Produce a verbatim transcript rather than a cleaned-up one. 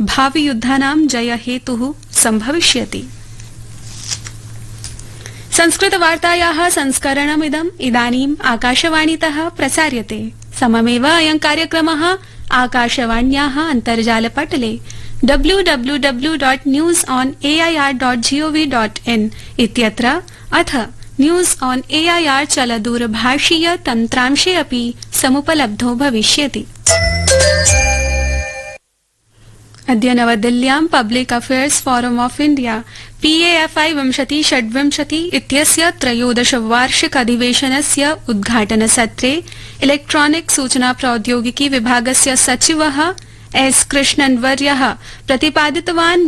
भावियुद्धानां जयहेतुः सम्भविष्यति। संस्कृतवार्तायाः संस्करणमिदम् इदानीम् आकाशवाणीतः प्रसार्यते। सममेव अयं कार्यक्रमः आकाशवाण्याः अन्तर्जालपटले W W W dot news on A I R dot gov dot in इत्यत्र अथ news on A I R चलदूरभाषीय तन्त्रांशे अपि समुपलब्धो भविष्यति। अद्य नवदिल्ल्यां public affairs forum of India P A F I विंशति षड्विंशति इत्यस्य त्रयोदश वार्षिक अधिवेशनस्य उद्घाटनसत्रे इलेक्ट्रॉनिक सूचना प्रौद्योगिकी विभागस्य सचिवः एस कृष्णन्वर्यः प्रतिपादितवान्